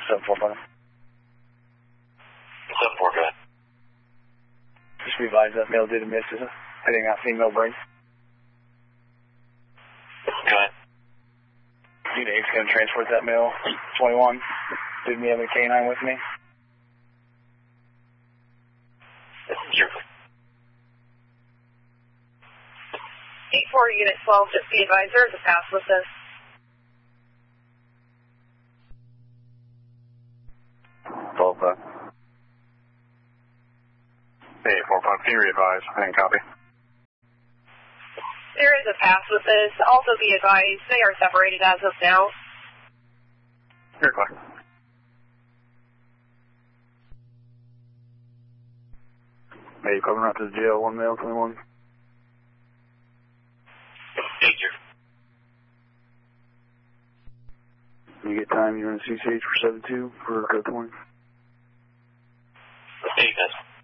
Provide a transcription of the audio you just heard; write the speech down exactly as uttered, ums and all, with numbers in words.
seven four, buddy. seven four, go ahead. Just be advised that male did a miss, is it? Heading out female break. Go ahead. Unit eight's going to transport that male. twenty-one. Did me have a K nine with me? Sure. eight four, Unit twelve, just be advised there is a pass with us. twelve five. Hey, four five, can you re-advise? I didn't copy. There is a pass with this. Also be advised, they are separated as of now. You're clear. Hey, coming out to the jail, one male, twenty-one. Danger. When you get time, you're in C C H for seven two for code twenty. Hey, guys.